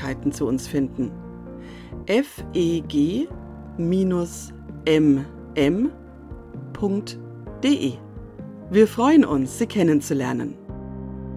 Möglichkeiten zu uns finden. feg-mm.de. Wir freuen uns, Sie kennenzulernen.